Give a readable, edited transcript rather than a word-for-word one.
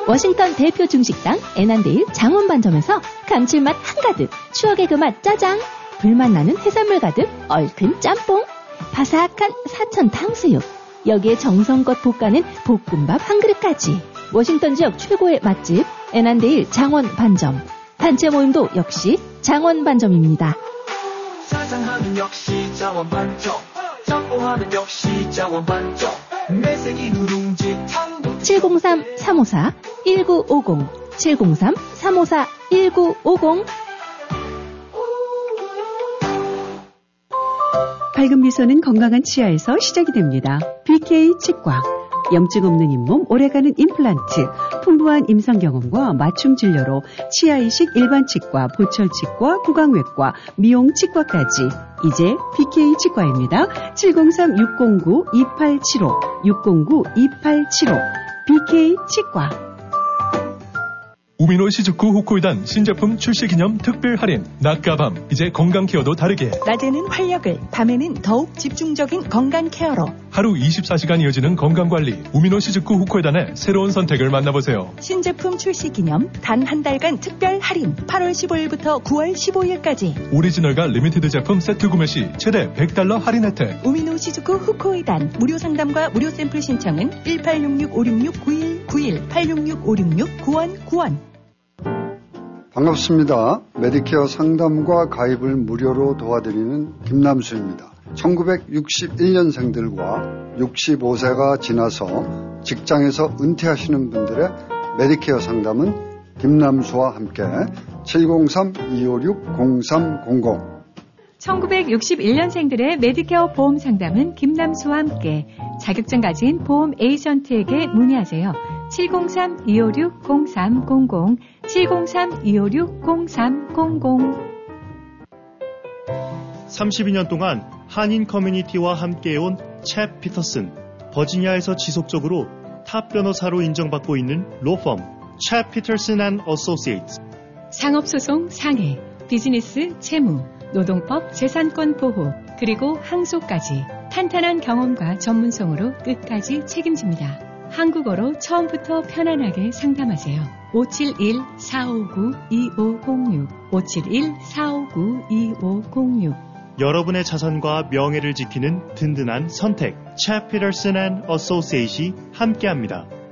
워싱턴 대표 중식당 애난데일 장원반점에서 감칠맛 한가득, 추억의 그 맛 짜장, 불맛 나는 해산물 가득 얼큰 짬뽕, 바삭한 사천 탕수육, 여기에 정성껏 볶아낸 볶음밥 한 그릇까지. 워싱턴 지역 최고의 맛집 애난데일 장원반점. 단체 모임도 역시 장원반점입니다. 짜장하면 역시 장원반점, 짬뽕하면 역시 장원반점, 매생이 누룽지 탕도 703-354-1950 703-354-1950. 밝은 미소는 건강한 치아에서 시작이 됩니다. BK 치과. 염증 없는 잇몸, 오래가는 임플란트, 풍부한 임상 경험과 맞춤 진료로 치아이식 일반 치과, 보철 치과, 구강외과, 미용 치과까지. 이제 BK 치과입니다. 703-609-2875 609-2875 BK 치과. 우미노 시즈쿠 후코이단 신제품 출시 기념 특별 할인. 낮과 밤, 이제 건강 케어도 다르게. 낮에는 활력을, 밤에는 더욱 집중적인 건강 케어로. 하루 24시간 이어지는 건강관리. 우미노 시즈쿠 후코이단의 새로운 선택을 만나보세요. 신제품 출시 기념 단 한 달간 특별 할인. 8월 15일부터 9월 15일까지. 오리지널과 리미티드 제품 세트 구매 시 최대 $100 할인 혜택. 우미노 시즈쿠 후코이단. 무료 상담과 무료 샘플 신청은 1866-566-9191 866-566-9191. 반갑습니다. 메디케어 상담과 가입을 무료로 도와드리는 김남수입니다. 1961년생들과 65세가 지나서 직장에서 은퇴하시는 분들의 메디케어 상담은 김남수와 함께 703-256-0300 1961년생들의 메디케어 보험 상담은 김남수와 함께 자격증 가진 보험 에이전트에게 문의하세요. 703-256-0300 703-256-0300 32년 동안 한인 커뮤니티와 함께해온 챕 피터슨, 버지니아에서 지속적으로 탑 변호사로 인정받고 있는 로펌 챕 피터슨 앤 어소시에이츠. 상업소송 상해, 비즈니스 채무, 노동법 재산권 보호, 그리고 항소까지 탄탄한 경험과 전문성으로 끝까지 책임집니다. 한국어로 처음부터 편안하게 상담하세요. 571-459-2506 571-459-2506. 여러분의 자산과 명예를 지키는 든든한 선택 챕 피터슨 앤 어소시에이트이 함께합니다.